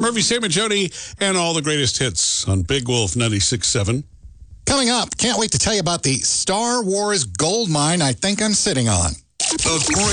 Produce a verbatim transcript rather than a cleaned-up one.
Murphy, Sam, and Jody, and all the greatest hits on Big Wolf ninety-six point seven. Coming up, can't wait to tell you about the Star Wars gold mine I think I'm sitting on. The